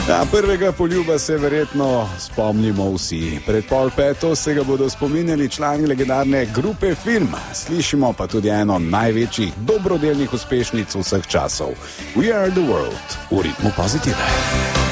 Ja, prvega poljuba se verjetno spomnimo vsi. Pred 4:30 se ga bodo spominjali člani legendarne grupe Film. Slišimo pa tudi eno največjih dobrodelnih uspešnic vseh časov. We are the world v ritmu pozitive.